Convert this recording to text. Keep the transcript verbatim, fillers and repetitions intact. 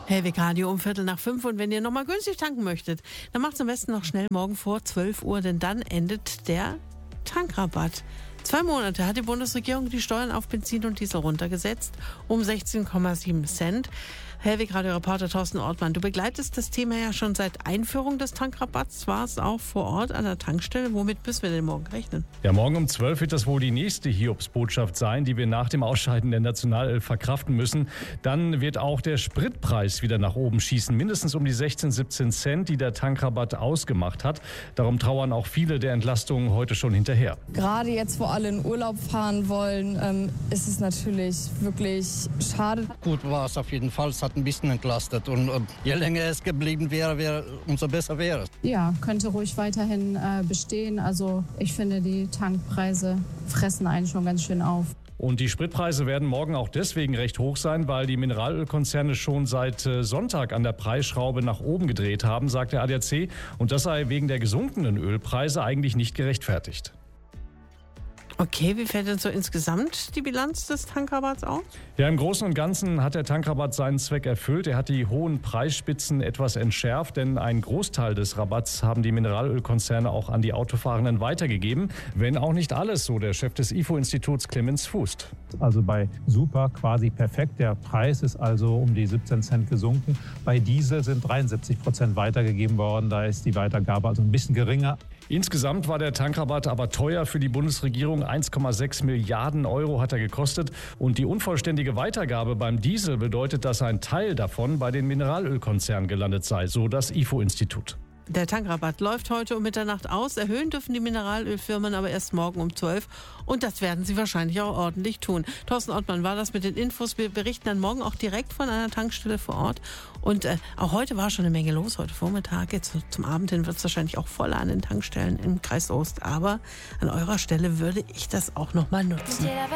Hellwig Radio um Viertel nach fünf. Und wenn ihr nochmal günstig tanken möchtet, dann macht's am besten noch schnell morgen vor zwölf Uhr, denn dann endet der Tankrabatt. Zwei Monate hat die Bundesregierung die Steuern auf Benzin und Diesel runtergesetzt um sechzehn Komma sieben Cent. Hellwig Radio-Reporter Thorsten Ortmann, du begleitest das Thema ja schon seit Einführung des Tankrabatts. War es auch vor Ort an der Tankstelle? Womit müssen wir denn morgen rechnen? Ja, morgen um zwölf wird das wohl die nächste Hiobsbotschaft sein, die wir nach dem Ausscheiden der Nationalelf verkraften müssen. Dann wird auch der Spritpreis wieder nach oben schießen. Mindestens um die sechzehn, siebzehn Cent, die der Tankrabatt ausgemacht hat. Darum trauern auch viele der Entlastungen heute schon hinterher. Gerade jetzt, wo alle in Urlaub fahren wollen, ähm, ist es natürlich wirklich schade. Gut war es auf jeden Fall. Es hat ein bisschen entlastet. Und äh, je länger es geblieben wäre, wäre, umso besser wäre es. Ja, könnte ruhig weiterhin äh, bestehen. Also ich finde, die Tankpreise fressen einen schon ganz schön auf. Und die Spritpreise werden morgen auch deswegen recht hoch sein, weil die Mineralölkonzerne schon seit äh, Sonntag an der Preisschraube nach oben gedreht haben, sagt der A D A C. Und das sei wegen der gesunkenen Ölpreise eigentlich nicht gerechtfertigt. Okay, wie fällt denn so insgesamt die Bilanz des Tankrabatts aus? Ja, im Großen und Ganzen hat der Tankrabatt seinen Zweck erfüllt. Er hat die hohen Preisspitzen etwas entschärft, denn einen Großteil des Rabatts haben die Mineralölkonzerne auch an die Autofahrenden weitergegeben. Wenn auch nicht alles, so der Chef des I F O-Instituts Clemens Fußt. Also bei Super quasi perfekt. Der Preis ist also um die siebzehn Cent gesunken. Bei Diesel sind dreiundsiebzig Prozent weitergegeben worden. Da ist die Weitergabe also ein bisschen geringer. Insgesamt war der Tankrabatt aber teuer für die Bundesregierung. eins Komma sechs Milliarden Euro hat er gekostet. Und die unvollständige Weitergabe beim Diesel bedeutet, dass ein Teil davon bei den Mineralölkonzernen gelandet sei, so das I F O-Institut. Der Tankrabatt läuft heute um Mitternacht aus. Erhöhen dürfen die Mineralölfirmen aber erst morgen um zwölf. Und das werden sie wahrscheinlich auch ordentlich tun. Thorsten Ortmann war das mit den Infos. Wir berichten dann morgen auch direkt von einer Tankstelle vor Ort. Und äh, auch heute war schon eine Menge los, heute Vormittag. Jetzt zum Abend hin wird es wahrscheinlich auch voller an den Tankstellen im Kreis Ost. Aber an eurer Stelle würde ich das auch noch mal nutzen.